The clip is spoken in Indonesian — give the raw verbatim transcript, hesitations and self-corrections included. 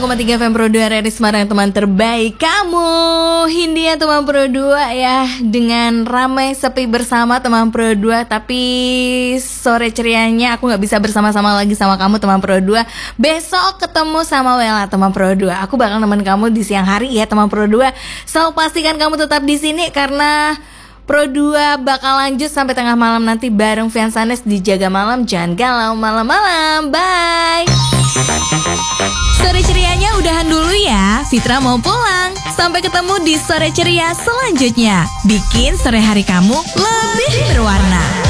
koma tiga F M Pro dua R R I Semarang, teman terbaik kamu. Hindia teman Pro dua ya, dengan ramai sepi bersama teman Pro dua. Tapi sore cerianya aku gak bisa bersama-sama lagi sama kamu teman Pro dua. Besok ketemu sama Wela teman Pro dua. Aku bakal nemenin kamu di siang hari ya teman Pro dua. So pastikan kamu tetap di sini karena Pro dua bakal lanjut sampai tengah malam nanti bareng Viansanes di Jaga Malam. Jangan galau malam-malam. Bye. Sore cerianya udahan dulu ya. Fitra mau pulang. Sampai ketemu di sore ceria selanjutnya. Bikin sore hari kamu lebih berwarna.